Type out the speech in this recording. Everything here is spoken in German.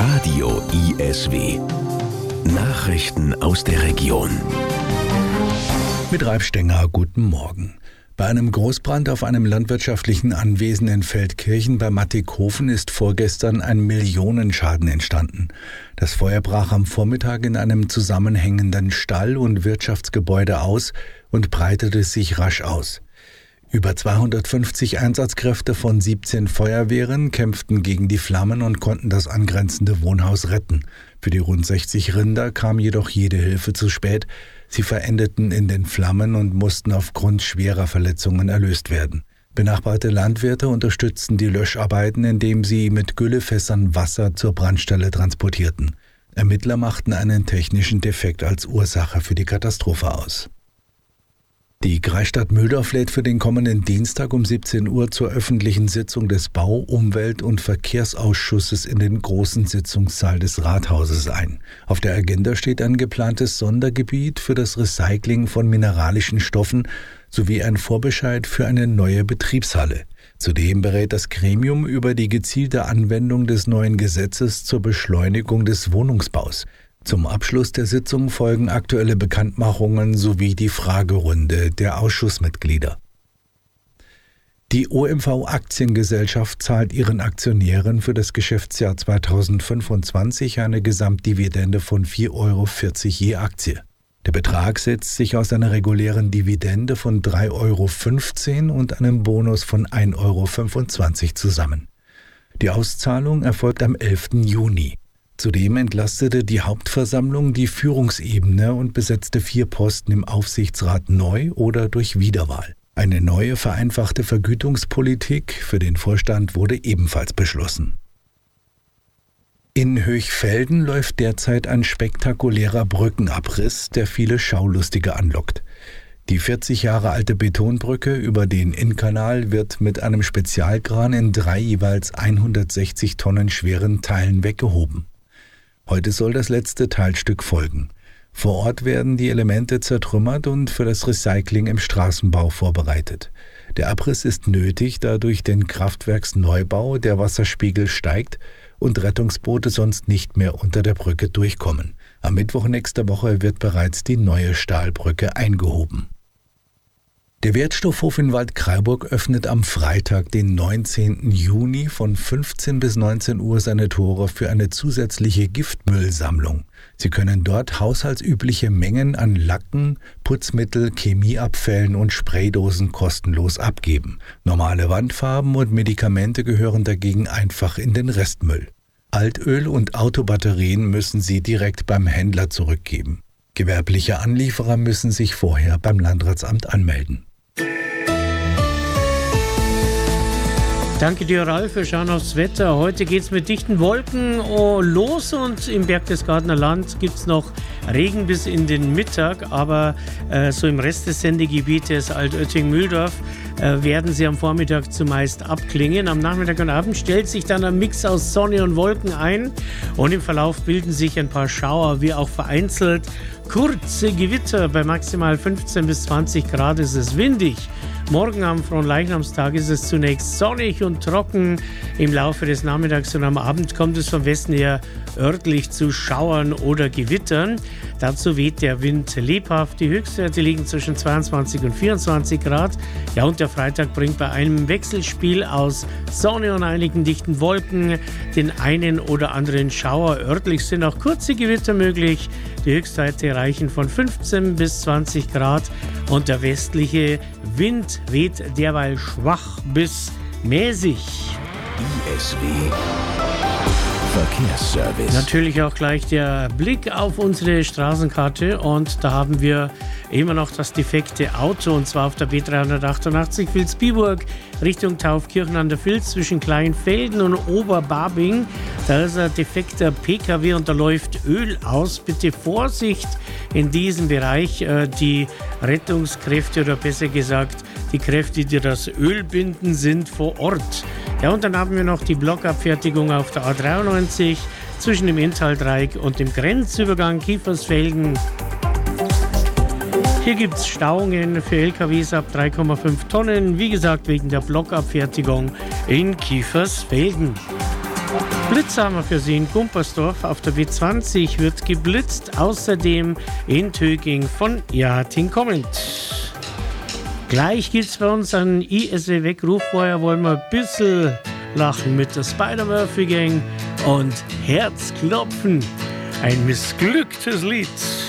Radio ISW. Nachrichten aus der Region. Mit Ralf Stenger, guten Morgen. Bei einem Großbrand auf einem landwirtschaftlichen Anwesen in Feldkirchen bei Mattighofen ist vorgestern ein Millionenschaden entstanden. Das Feuer brach am Vormittag in einem zusammenhängenden Stall- und Wirtschaftsgebäude aus und breitete sich rasch aus. Über 250 Einsatzkräfte von 17 Feuerwehren kämpften gegen die Flammen und konnten das angrenzende Wohnhaus retten. Für die rund 60 Rinder kam jedoch jede Hilfe zu spät. Sie verendeten in den Flammen und mussten aufgrund schwerer Verletzungen erlöst werden. Benachbarte Landwirte unterstützten die Löscharbeiten, indem sie mit Güllefässern Wasser zur Brandstelle transportierten. Ermittler machten einen technischen Defekt als Ursache für die Katastrophe aus. Die Kreisstadt Mühldorf lädt für den kommenden Dienstag um 17 Uhr zur öffentlichen Sitzung des Bau-, Umwelt- und Verkehrsausschusses in den großen Sitzungssaal des Rathauses ein. Auf der Agenda steht ein geplantes Sondergebiet für das Recycling von mineralischen Stoffen sowie ein Vorbescheid für eine neue Betriebshalle. Zudem berät das Gremium über die gezielte Anwendung des neuen Gesetzes zur Beschleunigung des Wohnungsbaus. Zum Abschluss der Sitzung folgen aktuelle Bekanntmachungen sowie die Fragerunde der Ausschussmitglieder. Die OMV Aktiengesellschaft zahlt ihren Aktionären für das Geschäftsjahr 2025 eine Gesamtdividende von 4,40 € je Aktie. Der Betrag setzt sich aus einer regulären Dividende von 3,15 € und einem Bonus von 1,25 € zusammen. Die Auszahlung erfolgt am 11. Juni. Zudem entlastete die Hauptversammlung die Führungsebene und besetzte 4 Posten im Aufsichtsrat neu oder durch Wiederwahl. Eine neue vereinfachte Vergütungspolitik für den Vorstand wurde ebenfalls beschlossen. In Höchfelden läuft derzeit ein spektakulärer Brückenabriss, der viele Schaulustige anlockt. Die 40 Jahre alte Betonbrücke über den Innkanal wird mit einem Spezialkran in 3 jeweils 160 Tonnen schweren Teilen weggehoben. Heute soll das letzte Teilstück folgen. Vor Ort werden die Elemente zertrümmert und für das Recycling im Straßenbau vorbereitet. Der Abriss ist nötig, da durch den Kraftwerksneubau der Wasserspiegel steigt und Rettungsboote sonst nicht mehr unter der Brücke durchkommen. Am Mittwoch nächster Woche wird bereits die neue Stahlbrücke eingehoben. Der Wertstoffhof in Waldkraiburg öffnet am Freitag, den 19. Juni von 15 bis 19 Uhr seine Tore für eine zusätzliche Giftmüllsammlung. Sie können dort haushaltsübliche Mengen an Lacken, Putzmittel, Chemieabfällen und Spraydosen kostenlos abgeben. Normale Wandfarben und Medikamente gehören dagegen einfach in den Restmüll. Altöl und Autobatterien müssen Sie direkt beim Händler zurückgeben. Gewerbliche Anlieferer müssen sich vorher beim Landratsamt anmelden. Danke dir, Ralf. Wir schauen aufs Wetter. Heute geht es mit dichten Wolken los und im Berchtesgadener Land gibt es noch Regen bis in den Mittag, aber so im Rest des Sendegebietes Altötting-Mühldorf werden sie am Vormittag zumeist abklingen. Am Nachmittag und Abend stellt sich dann ein Mix aus Sonne und Wolken ein und im Verlauf bilden sich ein paar Schauer, wie auch vereinzelt kurze Gewitter. Bei maximal 15 bis 20 Grad ist es windig. Morgen am Fronleichnamstag ist es zunächst sonnig und trocken. Im Laufe des Nachmittags und am Abend kommt es vom Westen her örtlich zu Schauern oder Gewittern. Dazu weht der Wind lebhaft. Die Höchstwerte liegen zwischen 22 und 24 Grad. Ja, und der Freitag bringt bei einem Wechselspiel aus Sonne und einigen dichten Wolken den einen oder anderen Schauer. Örtlich sind auch kurze Gewitter möglich. Die Höchstwerte reichen von 15 bis 20 Grad und der westliche Wind weht derweil schwach bis mäßig. ISW Verkehrsservice. Natürlich auch gleich der Blick auf unsere Straßenkarte und da haben wir immer noch das defekte Auto und zwar auf der B388 Vilsbiburg Richtung Taufkirchen an der Vilz zwischen Kleinfelden und Oberbabing. Da ist ein defekter PKW und da läuft Öl aus. Bitte Vorsicht in diesem Bereich. Die Rettungskräfte oder besser gesagt die Kräfte, die das Öl binden, sind vor Ort. Ja, und dann haben wir noch die Blockabfertigung auf der A93 zwischen dem Inntal-Dreieck und dem Grenzübergang Kiefersfelden. Hier gibt es Stauungen für LKWs ab 3,5 Tonnen, wie gesagt wegen der Blockabfertigung in Kiefersfelden. Blitz haben wir für Sie in Gumpersdorf. Auf der W20 wird geblitzt. Außerdem in Töging von Jatin kommend. Gleich gibt's bei uns einen ISW Weckruf. Vorher wollen wir ein bisschen lachen mit der Spider-Murphy Gang und Herzklopfen. Ein missglücktes Lied.